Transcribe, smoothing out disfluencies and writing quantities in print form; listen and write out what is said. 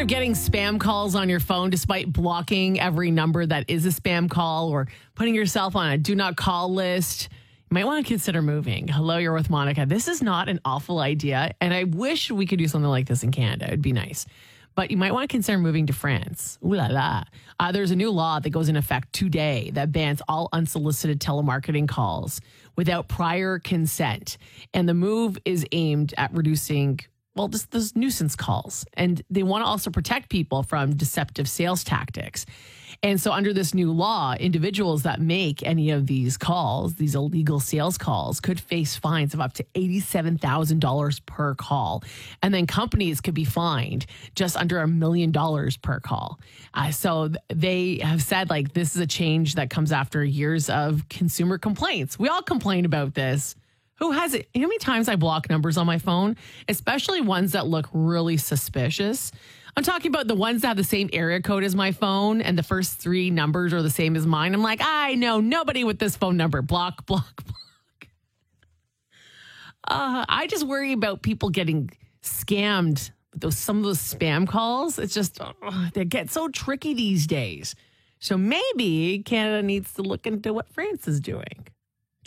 of getting spam calls on your phone despite blocking every number that is a spam call or putting yourself on a do not call list? You might want to consider moving. Hello, you're with Monica. This is not an awful idea, and I wish we could do something like this in Canada. It'd be nice. But you might want to consider moving to France. Ooh la la. There's a new law that goes in effect today that bans all unsolicited telemarketing calls without prior consent. And the move is aimed at reducing, well, just those nuisance calls. And they want to also protect people from deceptive sales tactics. And so under this new law, individuals that make any of these calls, these illegal sales calls, could face fines of up to $87,000 per call. And then companies could be fined just under $1 million per call. So they have said, like, this is a change that comes after years of consumer complaints. We all complain about this. Who has it? You know how many times I block numbers on my phone, especially ones that look really suspicious? I'm talking about the ones that have the same area code as my phone and the first three numbers are the same as mine. I'm like, I know nobody with this phone number. Block, block, block. I just worry about people getting scammed with some of those spam calls. It's just, they get so tricky these days. So maybe Canada needs to look into what France is doing.